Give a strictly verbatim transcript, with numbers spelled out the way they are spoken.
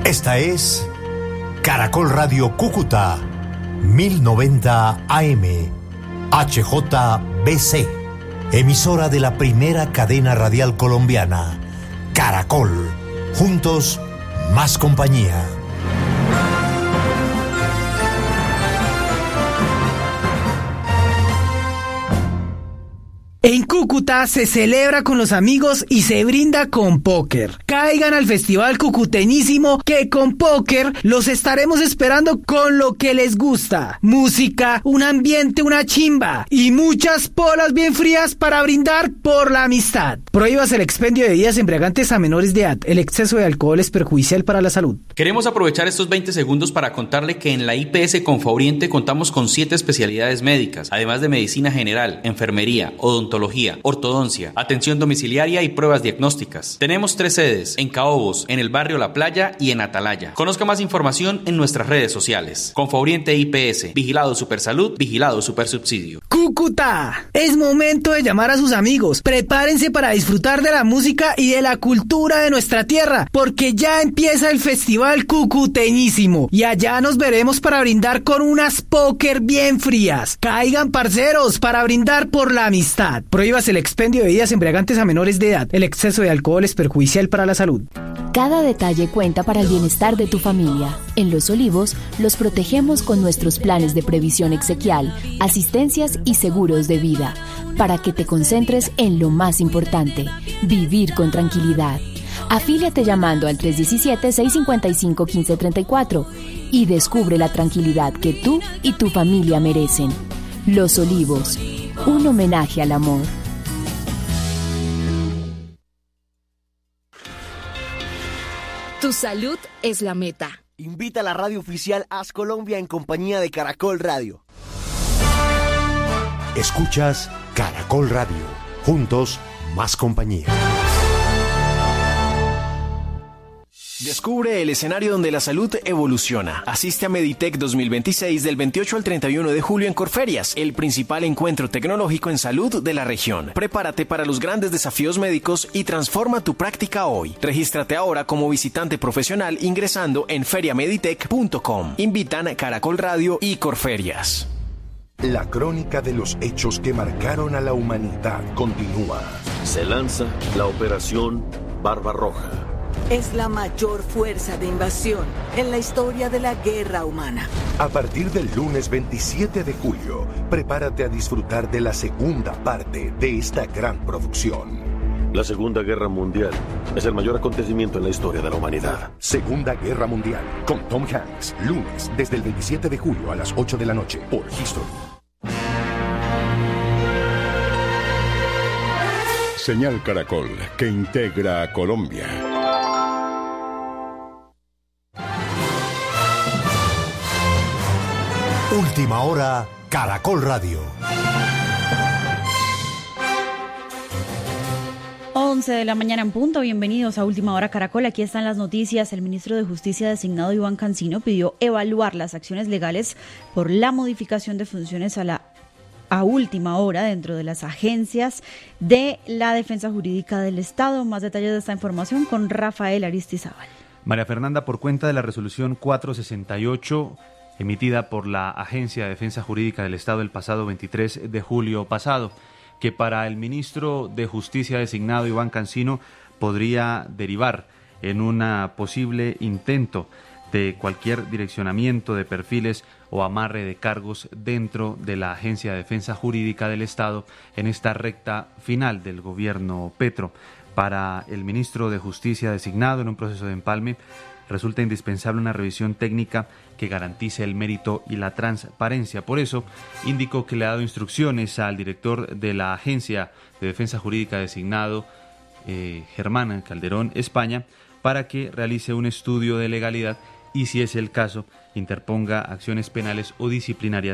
Esta es Caracol Radio Cúcuta, mil noventa A M, H J B C, emisora de la primera cadena radial colombiana, Caracol, juntos, más compañía. En Cúcuta se celebra con los amigos y se brinda con póker. Caigan al Festival Cucuteñísimo, que con póker los estaremos esperando con lo que les gusta. Música, un ambiente, una chimba y muchas polas bien frías para brindar por la amistad. Prohíbase el expendio de bebidas embriagantes a menores de edad. El exceso de alcohol es perjudicial para la salud. Queremos aprovechar estos veinte segundos para contarle que en la I P S Confaoriente contamos con siete especialidades médicas, además de medicina general, enfermería, odontología, ortodoncia, atención domiciliaria y pruebas diagnósticas. Tenemos tres sedes, en Caobos, en el barrio La Playa y en Atalaya. Conozca más información en nuestras redes sociales. Confaoriente I P S, Vigilado Supersalud, Vigilado Supersubsidio. Cúcuta, es momento de llamar a sus amigos. Prepárense para disfrutar de la música y de la cultura de nuestra tierra, porque ya empieza el Festival Cucuteñísimo y allá nos veremos para brindar con unas póker bien frías. Caigan, parceros, para brindar por la amistad. Prohíbase el expendio de bebidas embriagantes a menores de edad. El exceso de alcohol es perjudicial para la salud. Cada detalle cuenta para el bienestar de tu familia. En Los Olivos, los protegemos con nuestros planes de previsión exequial, asistencias y seguros de vida, para que te concentres en lo más importante, vivir con tranquilidad. Afíliate llamando al tres uno siete, seis cinco cinco, uno cinco tres cuatro y descubre la tranquilidad que tú y tu familia merecen. Los Olivos, un homenaje al amor. Tu salud es la meta. Invita a la radio oficial Haz Colombia en compañía de Caracol Radio. Escuchas Caracol Radio, juntos, más compañía. Descubre el escenario donde la salud evoluciona. Asiste a Meditech dos mil veintiséis del veintiocho al treinta y uno de julio en Corferias, el principal encuentro tecnológico en salud de la región. Prepárate para los grandes desafíos médicos y transforma tu práctica hoy. Regístrate ahora como visitante profesional ingresando en feria meditech punto com. Invitan Caracol Radio y Corferias. La crónica de los hechos que marcaron a la humanidad continúa. Se lanza la Operación Barbarroja. Es la mayor fuerza de invasión en la historia de la guerra humana. A partir del lunes veintisiete de julio, prepárate a disfrutar de la segunda parte de esta gran producción. La Segunda Guerra Mundial es el mayor acontecimiento en la historia de la humanidad. Segunda Guerra Mundial, con Tom Hanks, lunes desde el veintisiete de julio a las ocho de la noche por History. Señal Caracol, que integra a Colombia. Última hora, Caracol Radio. once de la mañana en punto, bienvenidos a Última Hora Caracol, aquí están las noticias. El ministro de Justicia designado Iván Cancino pidió evaluar las acciones legales por la modificación de funciones a la a última hora dentro de las agencias de la Defensa Jurídica del Estado. Más detalles de esta información con Rafael Aristizábal. María Fernanda, por cuenta de la resolución cuatrocientos sesenta y ocho emitida por la Agencia de Defensa Jurídica del Estado el pasado veintitrés de julio pasado, que para el ministro de Justicia designado Iván Cancino podría derivar en un posible intento de cualquier direccionamiento de perfiles o amarre de cargos dentro de la Agencia de Defensa Jurídica del Estado en esta recta final del gobierno Petro. Para el ministro de Justicia designado en un proceso de empalme, resulta indispensable una revisión técnica que garantice el mérito y la transparencia. Por eso, indicó que le ha dado instrucciones al director de la Agencia de Defensa Jurídica designado, eh, Germán Calderón España, para que realice un estudio de legalidad y, si es el caso, interponga acciones penales o disciplinarias